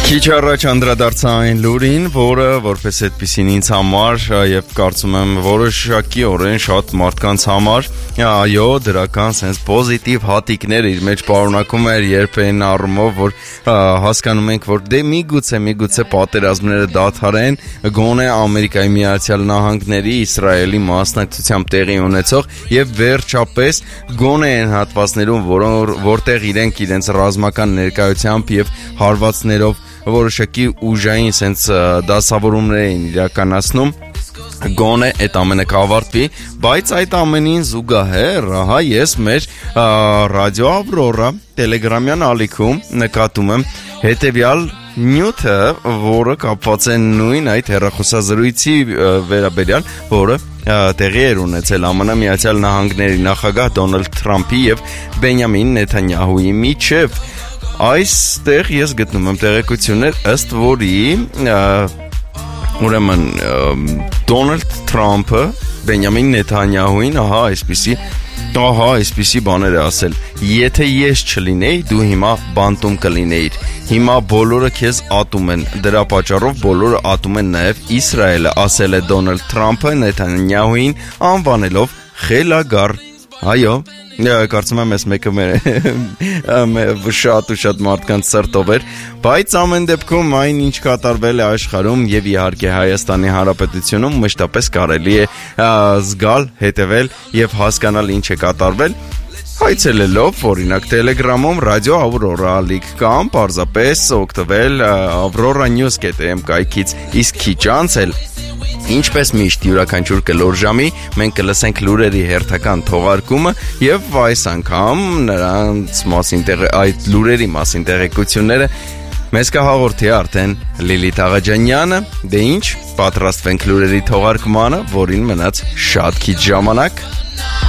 Քիչ առաջ անդրադարձային լուրին, որը որպես այդպիսին ինձ համար եւ կարծում եմ որոշակիորեն շատ մարդկանց համար, այո, դրական sense պոզիտիվ հատիկներ իր մեջ պարունակում էր, երբ այն առումով, որ հասկանում ենք, որ դե միգուցե պատերազմները դադարեն, գոնե Ամերիկայի Միացյալ Նահանգների, Իսրայելի մասնակցությամբ տեղի ունեցող եւ վերջապես գոնե այն հատվածներում, որտեղ իրենց ռազմական ներկայությամբ եւ հարվածներով որոշակի ուժային sense դասավորումներ են իրականացնում գոնե այդ ամենը կավարտվի, բայց այդ ամենին զուգահեռ, ես մեր ռադիո Ավրորա տելեգրամյան ալիքում նկատում եմ հետևյալ նյութը, որը կապված է նույն այդ հեռախոսազրույցի վերաբերյալ, որը տեղի էր ունեցել ԱՄՆ Միացյալ Նահանգների նախագահ Դոնալդ Թրամփի եւ Բենյամին Նեթանյահուի միջև։ Այստեղ ես գտնում եմ տեղեկություններ, ըստ որի ուրեմն Դոնալդ Թրամփը Բենյամին Նեթանյահուին այսպիսի բաներ է ասել. եթե ես չլինեի, դու հիմա բանտում կլինեիր, հիմա բոլորը քեզ ատում են, դրա պատճառով բոլորը ատում են նաև Իսրայելը, ասել է Դոնալդ Թրամփը Նեթանյահուին անվանելով խելագար։ Այո, կարծում եմ ես մեկը շատ մարդկանց սրտով էր, բայց ամեն դեպքում այն ինչ կատարվել է աշխարհում եւ իհարկե Հայաստանի Հանրապետությունում մշտապես կարելի է զգալ, հետևել եւ հասկանալ ինչ է կատարվել հայցելելով օրինակ Telegram-ում ռադիո Ավրորա լիք կամ պարզապես օգտվել avroranews.am կայքից, իսկ քիչ անց էլ ինչպես միշտ յուրաքանչյուր կլոր ժամի մենք կլսենք լուրերի հերթական թողարկումը եւ այս անգամ նրանց մասին այդ լուրերի մասին տեղեկությունները մեզ կհաղորդի արդեն Լիլիթ Աղաջանյանը, դե ինչ, պատրաստվենք լուրերի թողարկմանը, որին մնաց շատ քիչ ժամանակ։